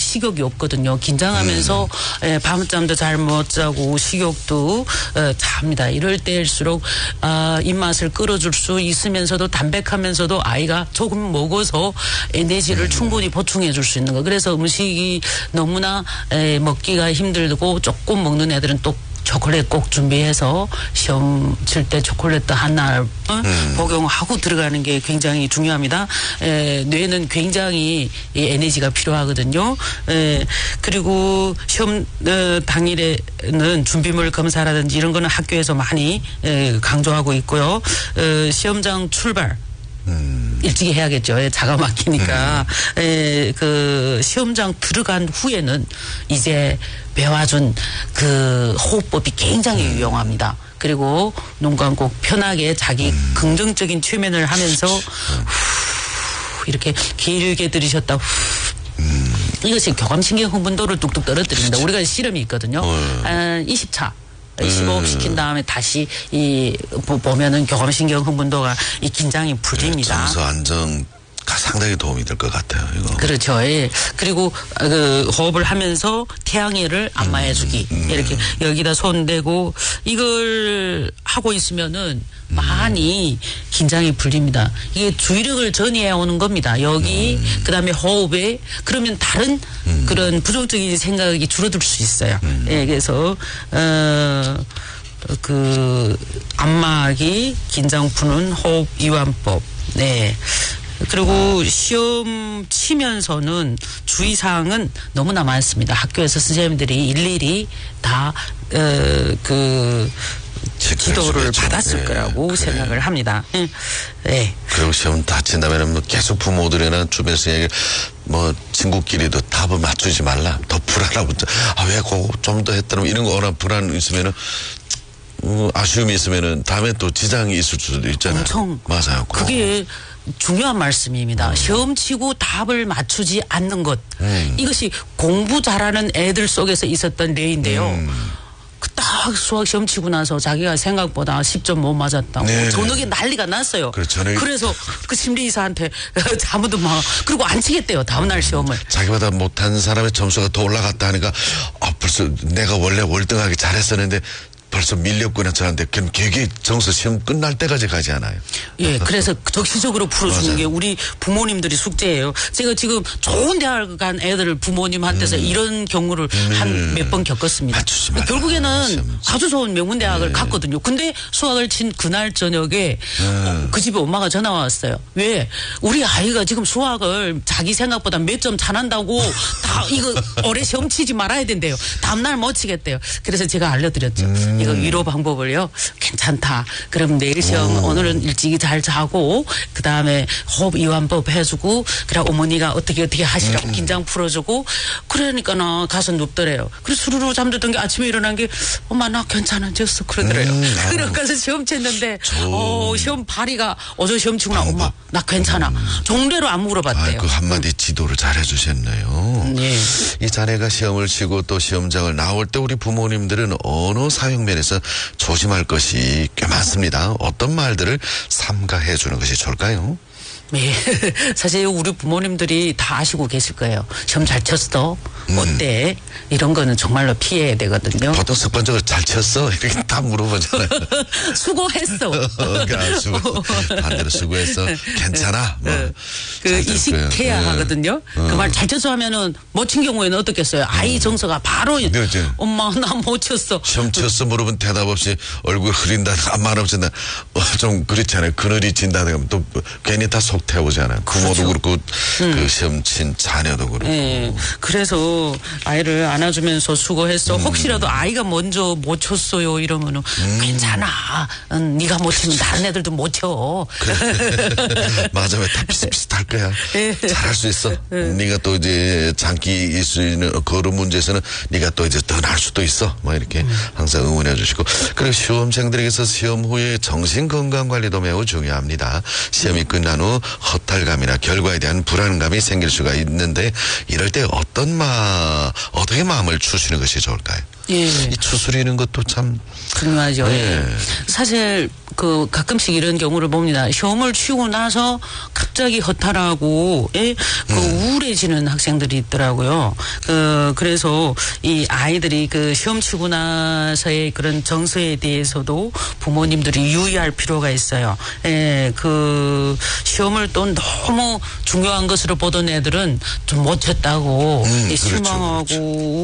식욕이 없거든요. 긴장하면서 밤잠도 잘 못 자고 식욕도 잡니다. 이럴 때일수록 입맛을 끌어줄 수 있으면서도 담백하면서도 아이가 조금 먹어서 에너지를 충분히 보충해 줄 수 있는 거. 그래서 음식이 너무나 먹기가 힘들고 조금 먹는 애들은 또 초콜릿 꼭 준비해서 시험 칠 때 초콜릿도 하나 복용하고 들어가는 게 굉장히 중요합니다. 뇌는 굉장히 에너지가 필요하거든요. 그리고 시험 당일에는 준비물 검사라든지 이런 거는 학교에서 많이 강조하고 있고요. 시험장 출발 일찍이 해야겠죠. 차가 막히니까. 그 시험장 들어간 후에는 이제 배워준 그 호흡법이 굉장히 유용합니다. 그리고 눈 감고 편하게 자기 긍정적인 최면을 하면서 이렇게 길게 들이셨다. 이것이 교감신경 흥분도를 뚝뚝 떨어뜨립니다. 우리가 실험이 있거든요. 한 20차. 15업 시킨 다음에 다시 보면은 교감신경 흥분도가 이 긴장이 풀립니다. 정서 안정가 상당히 도움이 될 것 같아요. 이거. 그렇죠. 예. 그리고 그 호흡을 하면서 태양열을 안마해주기 이렇게 여기다 손 대고 이걸 하고 있으면은 많이 긴장이 풀립니다. 이게 주의력을 전이해 오는 겁니다. 여기 그다음에 호흡에 그러면 다른 그런 부정적인 생각이 줄어들 수 있어요. 예, 그래서 그 안마하기, 긴장 푸는 호흡 이완법. 네. 그리고 시험 치면서는 주의사항은 너무나 많습니다. 학교에서 선생님들이 일일이 다 지도를 받았을 거라고 그래. 생각을 합니다. 네. 그리고 시험 다 친다면 뭐 계속 부모들이나 주변에서 뭐 친구끼리도 답을 맞추지 말라. 더 불안하고 왜 그거 좀 더 했더니 이런 거 워낙 불안 있으면은 아쉬움이 있으면은 다음에 또 지장이 있을 수도 있잖아요. 엄청 맞아요. 그게 중요한 말씀입니다. 시험 치고 답을 맞추지 않는 것. 이것이 공부 잘하는 애들 속에서 있었던例인데요. 딱 수학 시험 치고 나서 자기가 생각보다 10점 못 맞았다고 네. 저녁에 난리가 났어요. 그래서 그 심리의사한테 아무도 막 그리고 안 치겠대요. 다음날 시험을. 자기보다 못한 사람의 점수가 더 올라갔다 하니까 벌써 내가 원래 월등하게 잘했었는데 벌써 밀렸구나 저한테. 그럼 계획이 정서 시험 끝날 때까지 가지 않아요. 예, 그래서 적시적으로 풀어주는 게 우리 부모님들이 숙제예요. 제가 지금 좋은 대학을 간 애들을 부모님한테서 이런 경우를 한 몇 번 겪었습니다. 결국에는 아주 좋은 명문대학을 갔거든요. 근데 수학을 친 그날 저녁에 그 집에 엄마가 전화가 왔어요. 왜? 우리 아이가 지금 수학을 자기 생각보다 몇 점 잘한다고 다 이거 올해 시험 치지 말아야 된대요. 다음날 못 치겠대요. 그래서 제가 알려드렸죠. 이거 위로 방법을요. 괜찮다. 그럼 내일 시험 오늘은 일찍이 잘 자고 그다음에 호흡 이완법 해주고 그래 어머니가 어떻게 하시라고 긴장 풀어주고 그러니까 나 가서 눕더래요. 그래서 수루루 잠들던 게 아침에 일어난 게 엄마 나 괜찮아졌어 그러더래요. 그래서 시험 쳤는데 시험 발이가 어제 시험 치고 나 엄마 나 괜찮아. 종례로 안 물어봤대요. 그 한마디 지도를 잘 해주셨네요. 예. 이 자네가 시험을 치고 또 시험장을 나올 때 우리 부모님들은 언어 사용면에서 조심할 것이 꽤 많습니다. 어떤 말들을 삼가해 주는 것이 좋을까요? 네. 사실 우리 부모님들이 다 아시고 계실 거예요. 시험 잘 쳤어? 어때? 이런 거는 정말로 피해야 되거든요. 보통 습관적으로 잘 쳤어? 이렇게 다 물어보잖아요. 수고했어. 반대로 수고했어. 괜찮아. 그 이식해야 하거든요. 그 말 잘 쳤어 하면은 못 친 경우에는 어떻겠어요? 아이 정서가 바로 엄마 나 못 쳤어. 시험 쳤어 물어본 대답 없이 얼굴 흐린다든가 말 없이 좀 그렇잖아요. 그늘이 진다든가 또 괜히 다 속 태우잖아요. 부모도 그렇고 그 시험 친 자녀도 그렇고. 네. 그래서 아이를 안아주면서 수고했어. 혹시라도 아이가 먼저 못 쳤어요 이러면은 괜찮아. 네가 못 치면 다른 애들도 못 쳐. 그래. 맞아. 왜 다 비슷비슷할 거야. 잘할 수 있어. 네가 또 이제 장기 있을 수 있는 그런 문제에서는 네가 또 이제 더 나을 수도 있어. 뭐 이렇게 항상 응원해 주시고. 그리고 시험생들에게서 시험 후에 정신건강관리도 매우 중요합니다. 시험이 끝난 후 허탈감이나 결과에 대한 불안감이 생길 수가 있는데 이럴 때 어떻게 마음을 추스리는 것이 좋을까요? 예. 이 추스리는 것도 참 중요하죠. 예. 사실 그 가끔씩 이런 경우를 봅니다. 시험을 치고 나서 갑자기 허탈하고 예? 그 우울해지는 학생들이 있더라고요. 그래서 이 아이들이 그 시험 치고 나서의 그런 정서에 대해서도 부모님들이 유의할 필요가 있어요. 예, 그 시험을 또 너무 중요한 것으로 보던 애들은 좀 못했다고 실망하고 그렇죠.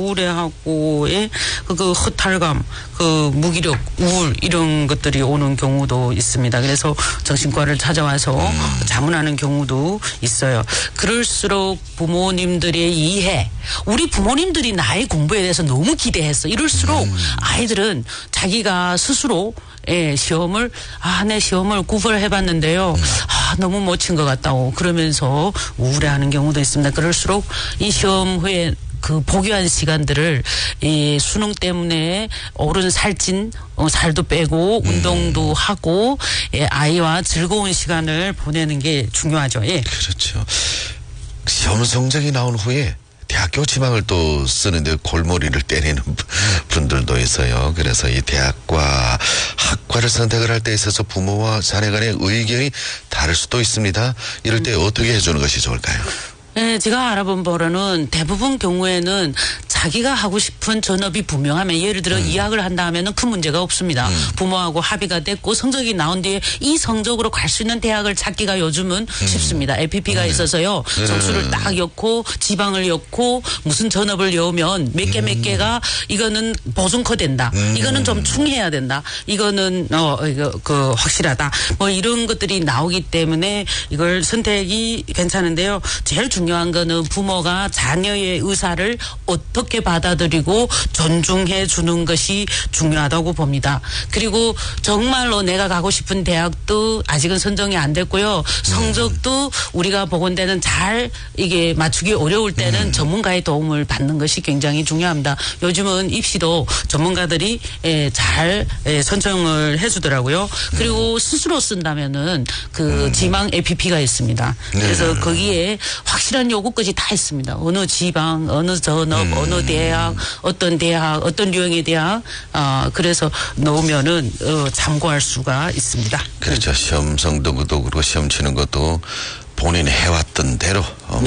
우울해하고 예? 그 허탈감, 그 무기력, 우울 이런 것들이 오는 경우도 있습니다. 그래서 정신과를 찾아와서 자문하는 경우도 있어요. 그럴수록 부모님들의 이해, 우리 부모님들이 나의 공부에 대해서 너무 기대했어. 이럴수록 아이들은 자기가 스스로 시험을 내 시험을 9번 해봤는데요. 너무 못 친 것 같다고 그러면서 우울해하는 경우도 있습니다. 그럴수록 이 시험 후에 그 보교한 시간들을 이 수능 때문에 오른 살찐 살도 빼고 운동도 하고 아이와 즐거운 시간을 보내는 게 중요하죠. 예. 그렇죠. 시험 성적이 나온 후에 대학교 지망을 또 쓰는데 골머리를 때리는 분들도 있어요. 그래서 이 대학과 학과를 선택을 할 때 있어서 부모와 자녀 간의 의견이 다를 수도 있습니다. 이럴 때 어떻게 해주는 것이 좋을까요? 네, 제가 알아본 바로는 대부분 경우에는 자기가 하고 싶은 전업이 분명하면 예를 들어 이학을 한다 하면은 큰 문제가 없습니다. 부모하고 합의가 됐고 성적이 나온 뒤에 이 성적으로 갈 수 있는 대학을 찾기가 요즘은 쉽습니다. FP가 있어서요. 점수를 딱 엮고 지방을 엮고 무슨 전업을 엮으면 몇 개가 이거는 보증커 된다. 이거는 좀 충해야 된다. 이거는 이거 확실하다. 뭐 이런 것들이 나오기 때문에 이걸 선택이 괜찮은데요. 제일 중요한 거는 부모가 자녀의 의사를 어떻게 받아들이고 존중해 주는 것이 중요하다고 봅니다. 그리고 정말로 내가 가고 싶은 대학도 아직은 선정이 안 됐고요. 성적도 우리가 보건대는 잘 이게 맞추기 어려울 때는 전문가의 도움을 받는 것이 굉장히 중요합니다. 요즘은 입시도 전문가들이 잘 선정을 해주더라고요. 그리고 스스로 쓴다면은 그 지망 APP가 있습니다. 그래서 거기에 확실한 요구까지 다 있습니다. 어느 지방, 어느 전업, 어느 대학, 어떤 유형의 대학, 그래서 넣으면은 참고할 수가 있습니다. 그렇죠. 시험 성적도 그렇고 시험 치는 것도 본인이 해왔던 대로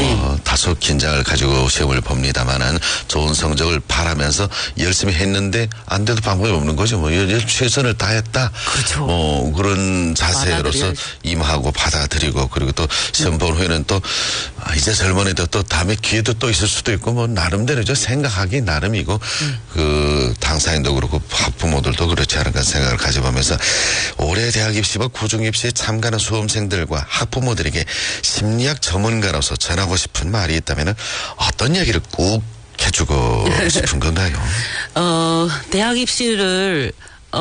다소 긴장을 가지고 시험을 봅니다만은 좋은 성적을 바라면서 열심히 했는데 안 돼도 방법이 없는 거죠. 뭐 최선을 다했다. 그렇죠. 그런 자세로서 임하고 받아들이고 그리고 또 시험 본 후에는 또 이제 젊은 애들 또 다음에 기회도 또 있을 수도 있고 뭐 나름대로죠. 생각하기 나름이고 그 당사인도 그렇고 학부모들도 그렇지 않을까 생각을 가져보면서 올해 대학 입시와 고중 입시에 참가하는 수험생들과 학부모들에게 심리학 전문가로서 전하고 싶은 말이 있다면 어떤 이야기를 꼭 해주고 싶은 건가요? 대학 입시를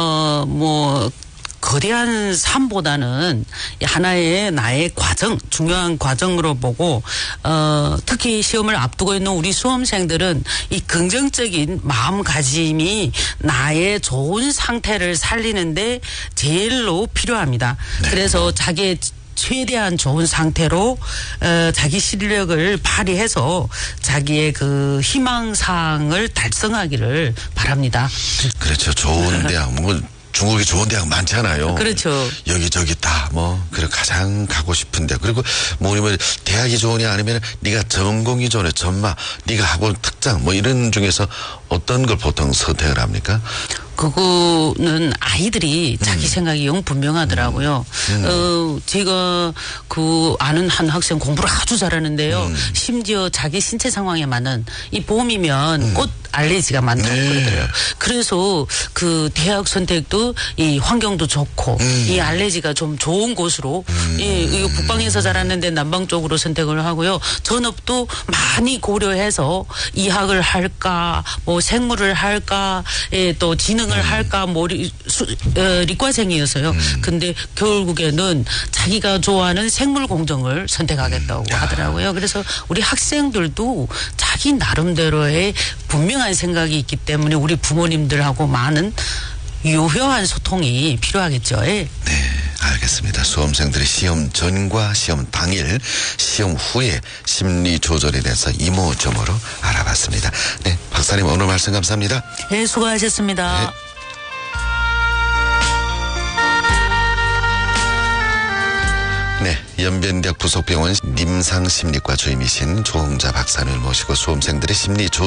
거대한 삶보다는 하나의 나의 과정, 중요한 과정으로 보고 특히 시험을 앞두고 있는 우리 수험생들은 이 긍정적인 마음가짐이 나의 좋은 상태를 살리는데 제일로 필요합니다. 네. 그래서 자기의 최대한 좋은 상태로 자기 실력을 발휘해서 자기의 그 희망사항을 달성하기를 바랍니다. 그렇죠. 좋은 대학 중국이 좋은 대학 많잖아요. 그렇죠. 여기저기 다 그리고 가장 가고 싶은 대학. 그리고 대학이 좋으냐 아니면 네가 전공이 좋으냐 전마 네가 하고 특장 이런 중에서 어떤 걸 보통 선택을 합니까? 그거는 아이들이 자기 생각이 영 분명하더라고요. 제가 그 아는 한 학생 공부를 아주 잘하는데요. 심지어 자기 신체 상황에 맞는 이 봄이면 꽃 알레르기가 많다고 그러더라고요. 그래서 그 대학 선택도 이 환경도 좋고 이 알레르기가 좀 좋은 곳으로 이거 북방에서 자랐는데 남방 쪽으로 선택을 하고요. 전업도 많이 고려해서 이학을 할까 생물을 할까 또 지능을 할까理과생이어서요. 근데 결국에는 자기가 좋아하는 생물공정을 선택하겠다고 하더라고요. 그래서 우리 학생들도 자기 나름대로의 분명한 생각이 있기 때문에 우리 부모님들하고 많은 유효한 소통이 필요하겠죠. 네, 알겠습니다. 수험생들의 시험 전과 시험 당일, 시험 후에 심리 조절에 대해서 이모저모로 알아봤습니다. 네, 박사. 박사님 오늘 말씀 감사합니다. 네, 수고하셨습니다. 네, 연변대학 부속병원 임상심리과 주임이신 조홍자 박사님을 모시고 수험생들의 심리